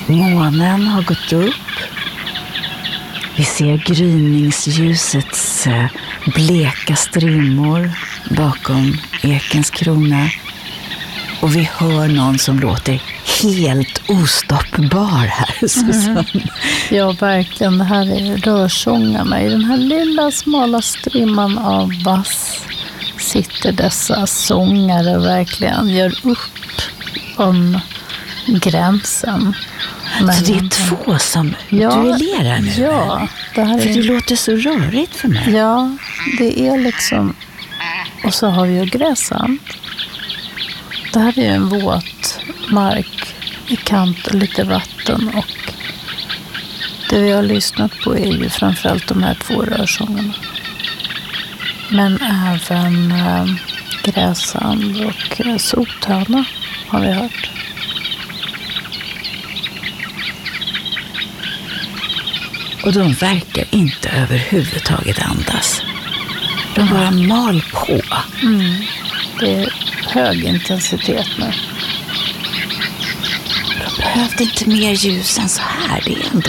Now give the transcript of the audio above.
Månen har gått upp. Vi ser gryningsljusets bleka strimmor bakom ekens krona. Och vi hör någon som låter helt ostoppbar här, Susanne. Ja, verkligen. Det här är rörsångarna. I den här lilla smala strimman av bass sitter dessa sångare och verkligen gör upp om gränsen. Men, så det är två som duellerar nu? Ja. Det här för det låter så rörigt för mig. Ja, det är liksom... Och så har vi ju gräsan. Det här är en våt mark i kant och lite vatten. Och det vi har lyssnat på är ju framförallt de här två rörsångarna. Men även gräsand och sothörna har vi hört. Och de verkar inte överhuvudtaget andas. De bara mal på. Det är hög intensitet nu. De behövde inte mer ljus än så här. Det är ändå